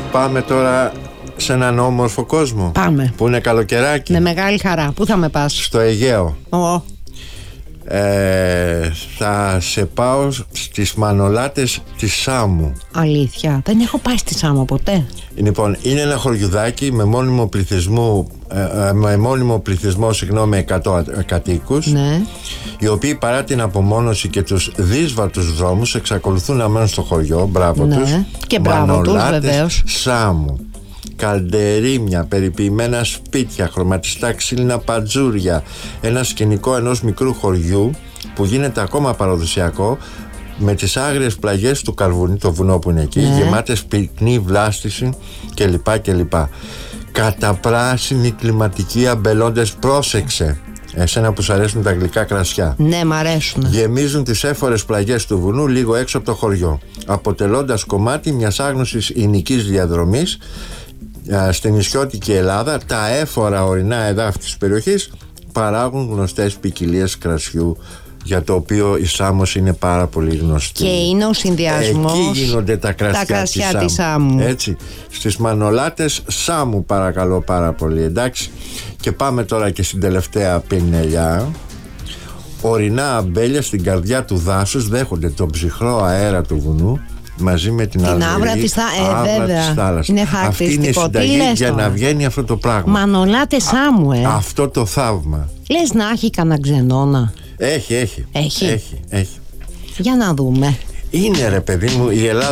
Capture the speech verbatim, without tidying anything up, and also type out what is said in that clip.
Πάμε τώρα σε έναν όμορφο κόσμο. Πάμε. Που είναι καλοκαιράκι. Με μεγάλη χαρά. Πού θα με πας? Στο Αιγαίο. Oh. Ε, θα σε πάω στις Μανολάτες της Σάμου. Αλήθεια? Δεν έχω πάει στη Σάμο ποτέ. Λοιπόν, είναι ένα χωριουδάκι με μόνιμο πληθυσμό, ε, με μόνιμο πληθυσμό συγγνώμη, εκατό κατοίκους, Ναι. οι οποίοι παρά την απομόνωση και τους δύσβατους δρόμους εξακολουθούν να μένουν στο χωριό. Μπράβο Ναι. τους. Και μπράβο τους, Μανολάτες βεβαίως. Σάμου. Καλντερίμια, περιποιημένα σπίτια, χρωματιστά ξύλινα παντζούρια. Ένα σκηνικό ενός μικρού χωριού που γίνεται ακόμα παραδοσιακό, με τις άγριες πλαγιές του Καρβουνί, το βουνό που είναι εκεί, Ναι. γεμάτες πυκνή βλάστηση κλπ. κλπ. Καταπράσινοι κλιματικοί αμπελώντες, πρόσεξε, εσένα που σ' αρέσουν τα γλυκά κρασιά. Ναι, μ' αρέσουν. Γεμίζουν τις έφορες πλαγιές του βουνού λίγο έξω από το χωριό, αποτελώντας κομμάτι μιας άγνωσης ηνικής διαδρομής στην νησιώτικη Ελλάδα. Τα έφορα ορεινά εδάφη της περιοχής παράγουν γνωστές ποικιλίες κρασιού, για το οποίο η Σάμος είναι πάρα πολύ γνωστή. Και είναι ο συνδυασμός. Εκεί γίνονται τα κρασιά, τα κρασιά της, της Σάμου. Σάμου. Έτσι, στις Μανολάτες Σάμου, παρακαλώ πάρα πολύ. Εντάξει. Και πάμε τώρα και στην τελευταία πινελιά. Ορεινά αμπέλια στην καρδιά του δάσους δέχονται τον ψυχρό αέρα του βουνού μαζί με την, την άβρα της θά... ε, βέβαια. Είναι Αυτή είναι η συνταγή για να βγαίνει αυτό το πράγμα. Μανολάτες Σάμου, ε. Αυτό το θαύμα. Λες να έχει κανένα ξενώνα? Έχει, έχει. Έχει. Έχει, έχει. Για να δούμε. Είναι ρε παιδί μου, η Ελλάδα